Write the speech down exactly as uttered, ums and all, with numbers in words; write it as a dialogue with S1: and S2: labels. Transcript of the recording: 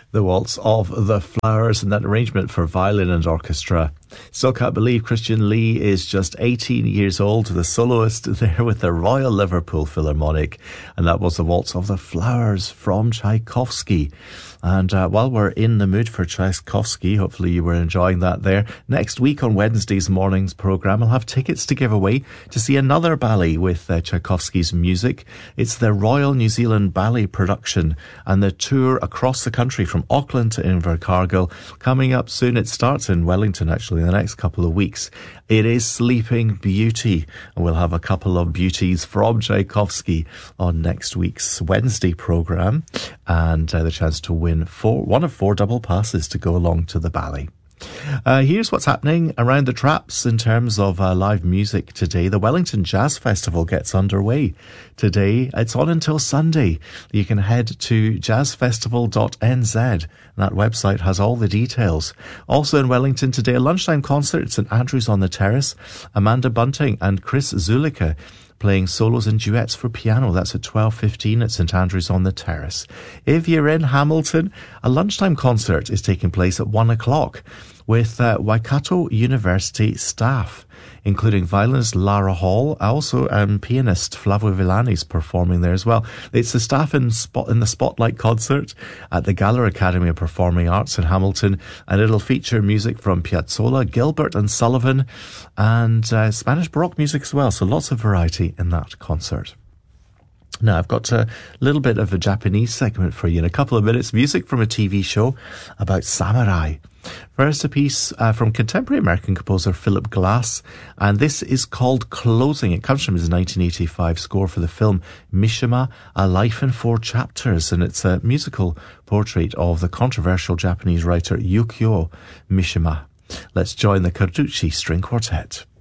S1: The Waltz of the Flowers and that arrangement for violin and orchestra. Still can't believe Christian Lee is just eighteen years old, the soloist there with the Royal Liverpool Philharmonic. And that was the Waltz of the Flowers from Tchaikovsky. And uh, while we're in the mood for Tchaikovsky, hopefully you were enjoying that there. Next week on Wednesday's morning's programme, I'll have tickets to give away to see another ballet with uh, Tchaikovsky's music. It's the Royal New Zealand Ballet production and the tour across the country from Auckland to Invercargill coming up soon. It starts in Wellington actually in the next couple of weeks. It is Sleeping Beauty, and we'll have a couple of beauties from Tchaikovsky on next week's Wednesday programme, and uh, the chance to win four, one of four double passes to go along to the ballet. Uh, here's what's happening around the traps in terms of uh, live music today. The Wellington Jazz Festival gets underway today. It's on until Sunday. You can head to jazz festival dot n z. That website has all the details. Also in Wellington today, a lunchtime concert at St Andrews on the Terrace. Amanda Bunting and Chris Zulica playing solos and duets for piano. That's at twelve fifteen at St Andrews on the Terrace. If you're in Hamilton, a lunchtime concert is taking place at one o'clock with uh, Waikato University staff, including violinist Lara Hall, also um, pianist Flavio Villani's performing there as well. It's the staff in, spot, in the Spotlight concert at the Galler Academy of Performing Arts in Hamilton, and it'll feature music from Piazzolla, Gilbert and Sullivan, and uh, Spanish Baroque music as well, so lots of variety in that concert. Now, I've got a little bit of a Japanese segment for you in a couple of minutes. Music from a T V show about samurai. First, a piece uh, from contemporary American composer Philip Glass, and this is called Closing. It comes from his nineteen eighty-five score for the film Mishima, A Life in Four Chapters, and it's a musical portrait of the controversial Japanese writer Yukio Mishima. Let's join the Carducci String Quartet.